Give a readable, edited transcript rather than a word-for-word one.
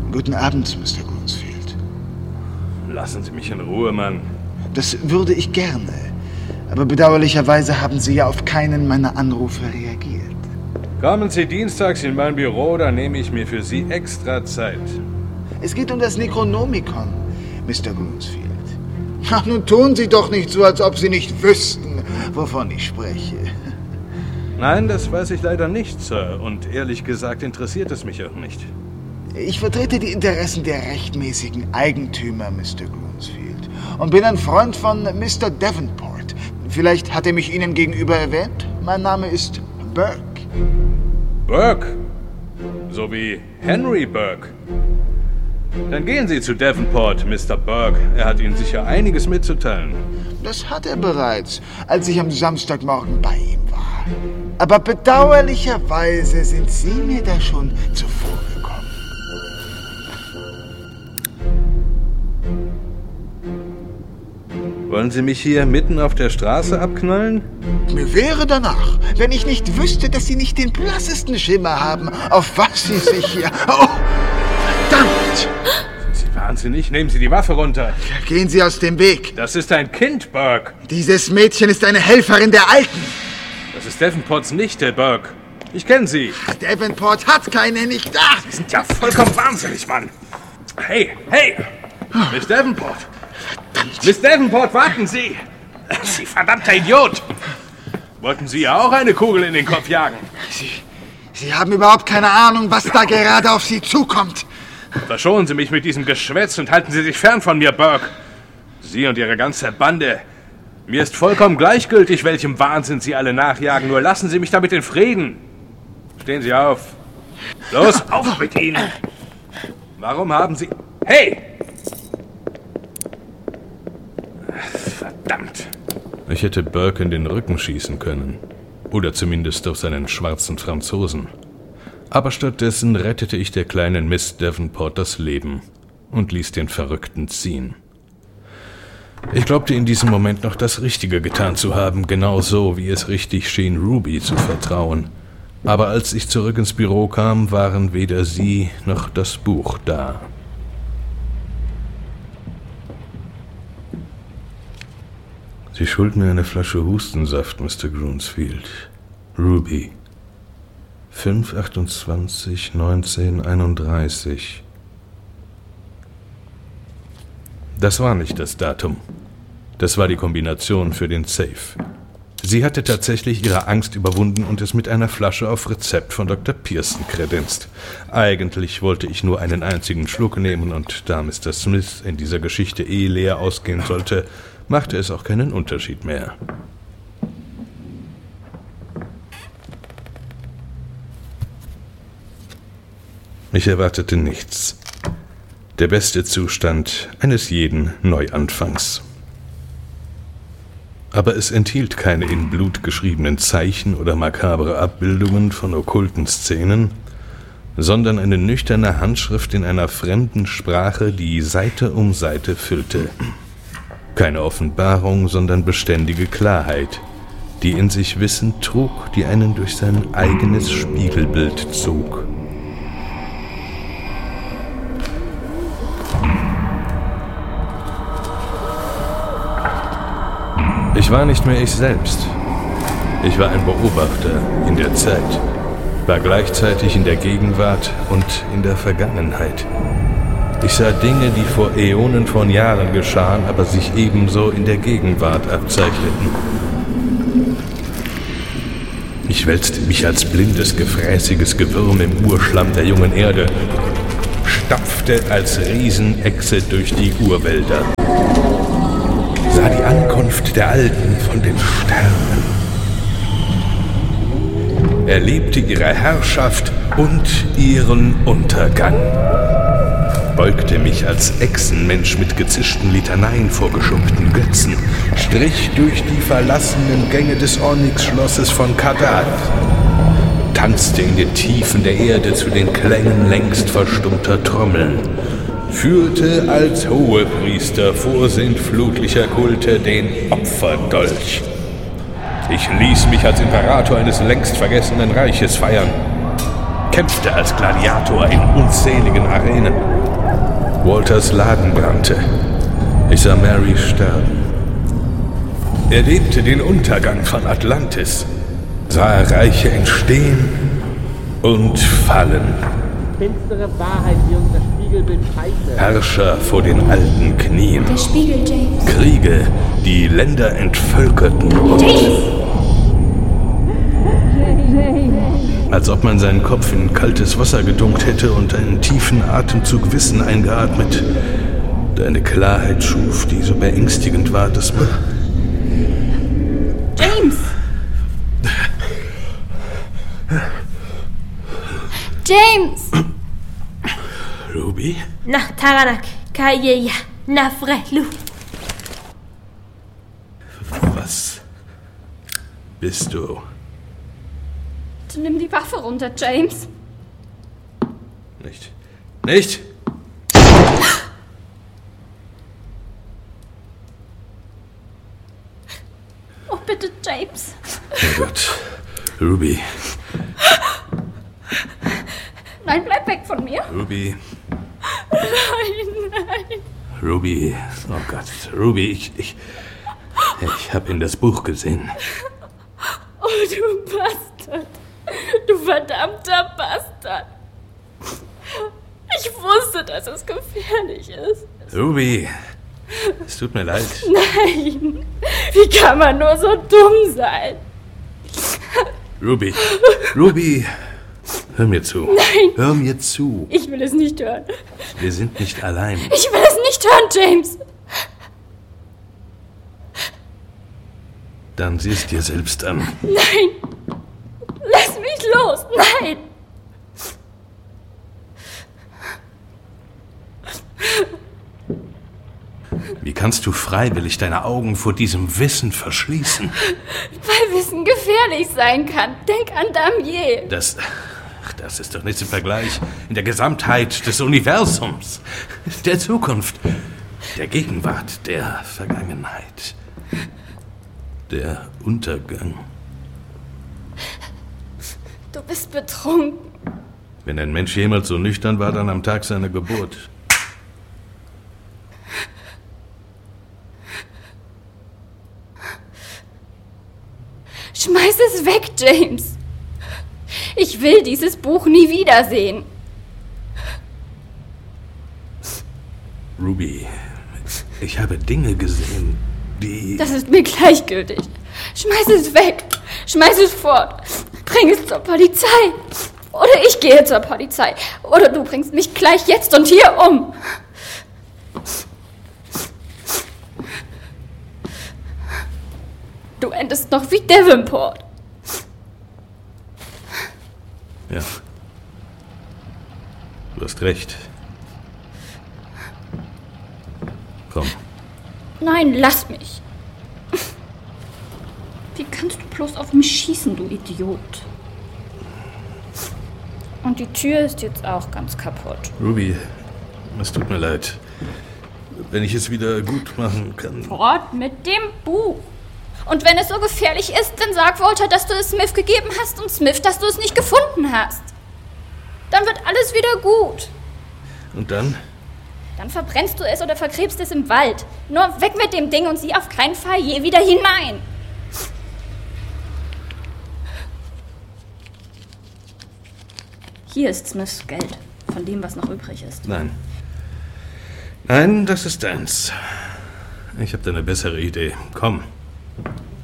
Guten Abend, Mr. Groundsfield. Lassen Sie mich in Ruhe, Mann. Das würde ich gerne. Aber bedauerlicherweise haben Sie ja auf keinen meiner Anrufe reagiert. Kommen Sie dienstags in mein Büro, dann nehme ich mir für Sie extra Zeit. Es geht um das Necronomicon, Mr. Groundsfield. Ach, nun tun Sie doch nicht so, als ob Sie nicht wüssten, wovon ich spreche. Nein, das weiß ich leider nicht, Sir. Und ehrlich gesagt interessiert es mich auch nicht. Ich vertrete die Interessen der rechtmäßigen Eigentümer, Mr. Groundsfield. Und bin ein Freund von Mr. Davenport. Vielleicht hat er mich Ihnen gegenüber erwähnt. Mein Name ist Burke. Burke? So wie Henry Burke. Dann gehen Sie zu Davenport, Mr. Burke. Er hat Ihnen sicher einiges mitzuteilen. Das hat er bereits, als ich am Samstagmorgen bei ihm war. Aber bedauerlicherweise sind Sie mir da schon zuvor gekommen. Wollen Sie mich hier mitten auf der Straße abknallen? Mir wäre danach, wenn ich nicht wüsste, dass Sie nicht den blassesten Schimmer haben, auf was Sie sich hier... Oh, verdammt! Sind Sie wahnsinnig? Nehmen Sie die Waffe runter. Gehen Sie aus dem Weg. Das ist ein Kind, Burke. Dieses Mädchen ist eine Helferin der Alten. Das ist Davenports Nichte, Burke. Ich kenne sie. Davenport hat keine, nicht da. Sie sind ja vollkommen wahnsinnig, Mann. Hey! Miss Davenport! Miss Davenport, warten Sie! Sie verdammter Idiot! Wollten Sie auch eine Kugel in den Kopf jagen? Sie haben überhaupt keine Ahnung, was da gerade auf Sie zukommt. Verschonen Sie mich mit diesem Geschwätz und halten Sie sich fern von mir, Burke. Sie und Ihre ganze Bande. Mir ist vollkommen gleichgültig, welchem Wahnsinn Sie alle nachjagen. Nur lassen Sie mich damit in Frieden. Stehen Sie auf. Los, auf mit Ihnen! Warum haben Sie... Hey! Verdammt. Ich hätte Burke in den Rücken schießen können. Oder zumindest auf seinen schwarzen Franzosen. Aber stattdessen rettete ich der kleinen Miss Davenport das Leben und ließ den Verrückten ziehen. Ich glaubte in diesem Moment noch das Richtige getan zu haben, genauso wie es richtig schien, Ruby zu vertrauen. Aber als ich zurück ins Büro kam, waren weder sie noch das Buch da. Sie schulden mir eine Flasche Hustensaft, Mr. Groundsfield. Ruby. 5/28/1931. Das war nicht das Datum. Das war die Kombination für den Safe. Sie hatte tatsächlich ihre Angst überwunden und es mit einer Flasche auf Rezept von Dr. Pearson kredenzt. Eigentlich wollte ich nur einen einzigen Schluck nehmen und da Mr. Smith in dieser Geschichte leer ausgehen sollte, machte es auch keinen Unterschied mehr. Mich erwartete nichts. Der beste Zustand eines jeden Neuanfangs. Aber es enthielt keine in Blut geschriebenen Zeichen oder makabre Abbildungen von okkulten Szenen, sondern eine nüchterne Handschrift in einer fremden Sprache, die Seite um Seite füllte. Keine Offenbarung, sondern beständige Klarheit, die in sich Wissen trug, die einen durch sein eigenes Spiegelbild zog. Ich war nicht mehr ich selbst. Ich war ein Beobachter in der Zeit, war gleichzeitig in der Gegenwart und in der Vergangenheit. Ich sah Dinge, die vor Äonen von Jahren geschahen, aber sich ebenso in der Gegenwart abzeichneten. Ich wälzte mich als blindes, gefräßiges Gewürm im Urschlamm der jungen Erde, stapfte als Riesenechse durch die Urwälder, sah die Ankunft der Alten von den Sternen, erlebte ihre Herrschaft und ihren Untergang, beugte mich als Echsenmensch mit gezischten Litaneien vor geschunkten Götzen, strich durch die verlassenen Gänge des Onyx-Schlosses von Kadat, tanzte in den Tiefen der Erde zu den Klängen längst verstummter Trommeln, führte als Hohepriester vorsintflutlicher Kulte den Opferdolch. Ich ließ mich als Imperator eines längst vergessenen Reiches feiern. kämpfte als Gladiator in unzähligen Arenen. Walters Laden brannte. Ich sah Mary sterben. Er erlebte den Untergang von Atlantis, sah Reiche entstehen und fallen. Finstere Wahrheit, Jungs, das Spiegelbild scheiße. Herrscher vor den alten Knien. Der Spiegel, James. Kriege, die Länder entvölkerten und... Als ob man seinen Kopf in kaltes Wasser getunkt hätte und einen tiefen Atemzug Wissen eingeatmet, der eine Klarheit schuf, die so beängstigend war, dass man... James! James! Ruby? Nah Taranak, Kayeya, Nafrelu. Was bist du? Nimm die Waffe runter, James. Nicht. Nicht! Oh, bitte, James. Oh Gott. Ruby. Nein, bleib weg von mir. Ruby. Nein. Ruby. Oh Gott. Ruby, ich habe in das Buch gesehen. Oh, du Bastard. Du verdammter Bastard. Ich wusste, dass es gefährlich ist. Ruby. Es tut mir leid. Nein. Wie kann man nur so dumm sein? Ruby. Ruby. Hör mir zu. Nein. Hör mir zu. Ich will es nicht hören. Wir sind nicht allein. Ich will es nicht hören, James. Dann sieh es dir selbst an. Nein. Lass mich los. Nein. Wie kannst du freiwillig deine Augen vor diesem Wissen verschließen? Weil Wissen gefährlich sein kann. Denk an Damier. Das ist doch nichts im Vergleich. In der Gesamtheit des Universums, der Zukunft, der Gegenwart, der Vergangenheit, der Untergang. Du bist betrunken. Wenn ein Mensch jemals so nüchtern war, dann am Tag seiner Geburt. Schmeiß es weg, James. Ich will dieses Buch nie wiedersehen. Ruby, ich habe Dinge gesehen, die... Das ist mir gleichgültig. Schmeiß es weg. Schmeiß es fort. Bring es zur Polizei. Oder ich gehe zur Polizei. Oder du bringst mich gleich jetzt und hier um. Du endest noch wie Davenport. Ja. Du hast recht. Komm. Nein, lass mich. Wie kannst du bloß auf mich schießen, du Idiot? Und die Tür ist jetzt auch ganz kaputt. Ruby, es tut mir leid. Wenn ich es wieder gut machen kann... Fort mit dem Buch. Und wenn es so gefährlich ist, dann sag Walter, dass du es Smith gegeben hast und Smith, dass du es nicht gefunden hast. Dann wird alles wieder gut. Und dann? Dann verbrennst du es oder vergräbst es im Wald. Nur weg mit dem Ding und sieh auf keinen Fall je wieder hinein. Hier ist Smiths Geld, von dem, was noch übrig ist. Nein. Nein, das ist deins. Ich habe da eine bessere Idee. Komm.